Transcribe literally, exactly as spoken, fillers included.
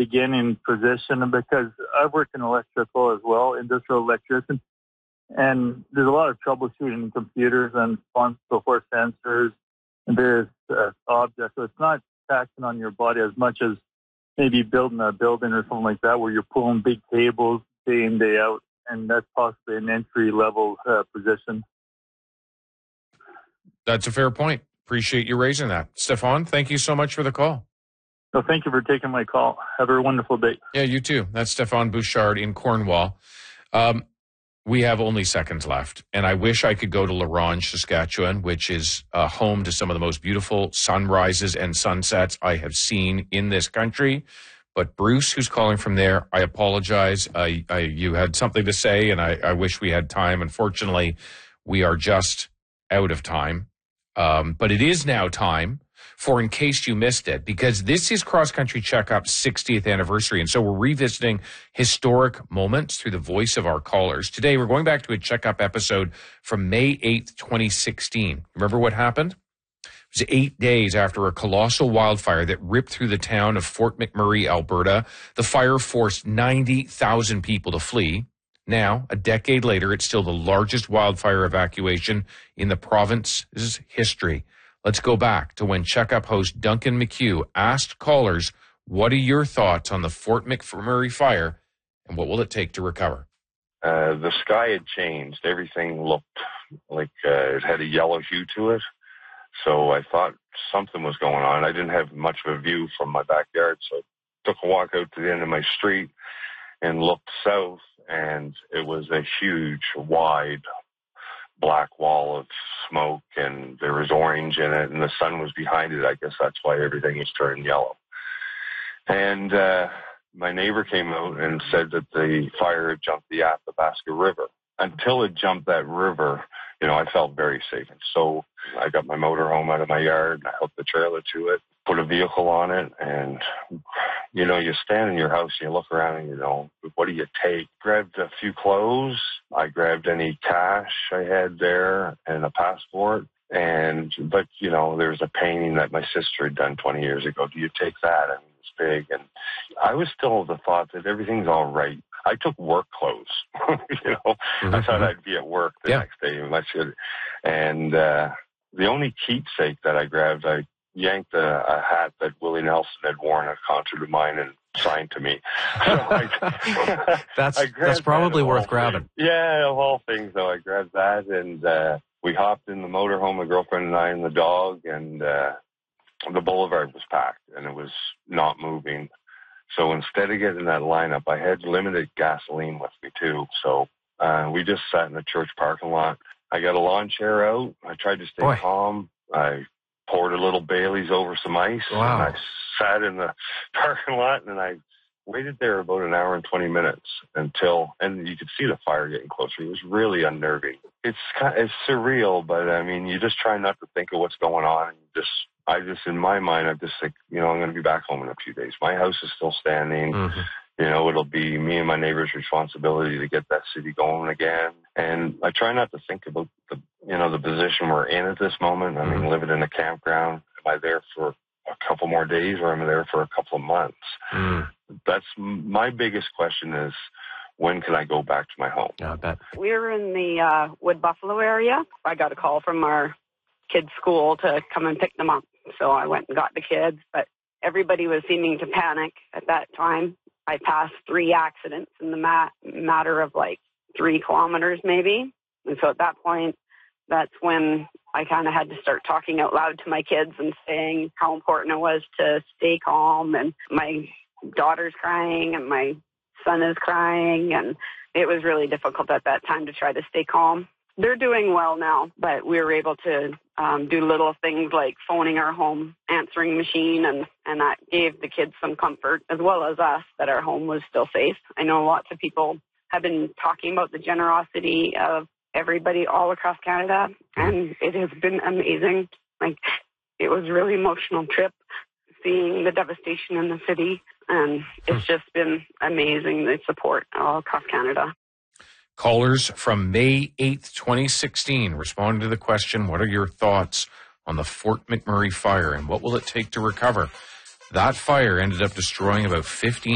beginning position because I've worked in electrical as well, industrial electrician, and there's a lot of troubleshooting in computers and so on and so forth, sensors and various uh, objects. So it's not taxing on your body as much as maybe building a building or something like that where you're pulling big cables day in, day out, and that's possibly an entry-level uh, position. That's a fair point. Appreciate you raising that. Stefan, thank you so much for the call. So thank you for taking my call. Have a wonderful day. Yeah, you too. That's Stefan Bouchard in Cornwall. Um, we have only seconds left, and I wish I could go to La Ronge, Saskatchewan, which is uh, home to some of the most beautiful sunrises and sunsets I have seen in this country. But Bruce, who's calling from there, I apologize. I, I, you had something to say, and I, I wish we had time. Unfortunately, we are just out of time. Um, but it is now time for In Case You Missed It, because this is Cross Country Checkup's sixtieth anniversary. And so we're revisiting historic moments through the voice of our callers. Today, we're going back to a Checkup episode from May eighth, twenty sixteen. Remember what happened? It was eight days after a colossal wildfire that ripped through the town of Fort McMurray, Alberta. The fire forced ninety thousand people to flee. Now, a decade later, it's still the largest wildfire evacuation in the province's history. Let's go back to when Checkup host Duncan McHugh asked callers, what are your thoughts on the Fort McMurray fire, and what will it take to recover? Uh, the sky had changed. Everything looked like uh, it had a yellow hue to it. So I thought something was going on. I didn't have much of a view from my backyard, so I took a walk out to the end of my street and looked south, and it was a huge, wide, black wall of smoke, and there was orange in it, and the sun was behind it. I guess that's why everything was turning yellow. And uh, my neighbor came out and said that the fire had jumped the Athabasca River. Until it jumped that river, you know, I felt very safe. And so I got my motorhome out of my yard, and I hooked the trailer to it, put a vehicle on it, and, you know, you stand in your house and you look around and, you know, what do you take? Grabbed a few clothes. I grabbed any cash I had there and a passport. And, but, you know, there was a painting that my sister had done twenty years ago. Do you take that? I mean, it's big. And I was still of the thought that everything's all right. I took work clothes, you know. Mm-hmm. I thought I'd be at work the yeah. next day. I should. And uh, the only keepsake that I grabbed, I yanked a, a hat that Willie Nelson had worn at a concert of mine and signed to me. So I, that's I that's probably that worth grabbing. Things. Yeah, of all things, though, I grabbed that, and uh, we hopped in the motorhome, my girlfriend and I and the dog, and uh, the boulevard was packed, and it was not moving. So instead of getting that lineup, I had limited gasoline with me, too. So uh, we just sat in the church parking lot. I got a lawn chair out. I tried to stay Boy. calm. I poured a little Bailey's over some ice. Wow. And I sat in the parking lot, and I waited there about an hour and twenty minutes until, and you could see the fire getting closer. It was really unnerving. It's kind of, it's surreal, but, I mean, you just try not to think of what's going on. You just I just, in my mind, I just think, you know, I'm going to be back home in a few days. My house is still standing. Mm-hmm. You know, it'll be me and my neighbor's responsibility to get that city going again. And I try not to think about the, you know, the position we're in at this moment. I mean, mm-hmm. living in a campground, am I there for a couple more days or am I there for a couple of months? Mm. That's my biggest question is, when can I go back to my home? Yeah, I bet. We were in the uh, Wood Buffalo area. I got a call from our kids' school to come and pick them up. So I went and got the kids, but everybody was seeming to panic at that time. I passed three accidents in the mat- matter of like three kilometers maybe. And so at that point, that's when I kind of had to start talking out loud to my kids and saying how important it was to stay calm. And my daughter's crying and my son is crying. And it was really difficult at that time to try to stay calm. They're doing well now, but we were able to um, do little things like phoning our home answering machine, and, and that gave the kids some comfort, as well as us, that our home was still safe. I know lots of people have been talking about the generosity of everybody all across Canada, and it has been amazing. Like, it was a really emotional trip, seeing the devastation in the city, and it's just been amazing, the support all across Canada. Callers from May eighth, twenty sixteen, responding to the question, what are your thoughts on the Fort McMurray fire and what will it take to recover? That fire ended up destroying about fifteen